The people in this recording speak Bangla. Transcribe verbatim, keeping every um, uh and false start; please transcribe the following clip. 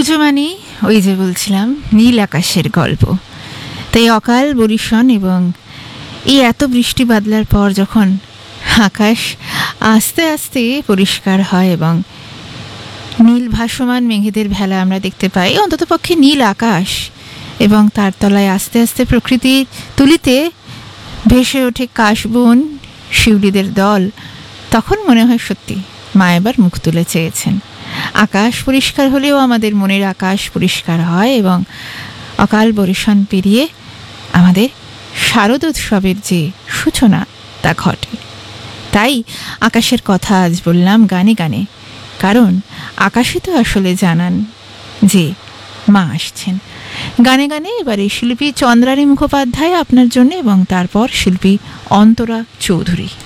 পুজো মানে ওই যে বলছিলাম নীল আকাশের গল্প। তাই অকাল বর্ষণ এবং এই এত বৃষ্টি বাদলার পর যখন আকাশ আস্তে আস্তে পরিষ্কার হয় এবং নীল ভাসমান মেঘেদের ভেলা আমরা দেখতে পাই, অন্ততপক্ষে নীল আকাশ এবং তার তলায় আস্তে আস্তে প্রকৃতির তুলিতে ভেসে ওঠে কাশবন শিউলিদের দল, তখন মনে হয় সত্যি মা এবার মুখ তুলে চেয়েছেন। আকাশ পরিষ্কার হলেও আমাদের মনের আকাশ পরিষ্কার হয় এবং অকাল বর্ষণ পেরিয়ে আমাদের শারদোৎসবের যে সূচনা তা ঘটে। তাই আকাশের কথা আজ বললাম গানে গানে, কারণ আকাশে তো আসলে জানান যে মা আসছেন। গানে গানে এবারে শিল্পী চন্দ্রানী মুখোপাধ্যায় আপনার জন্য এবং তারপর শিল্পী অন্তরা চৌধুরী।